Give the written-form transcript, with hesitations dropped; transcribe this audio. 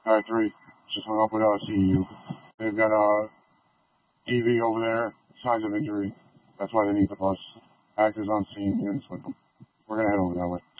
Alright, 3. Just hung up with CEU. They've got EV over there, signs of injury. That's why they need the bus. Actors on scene, units with them. We're gonna head over that way.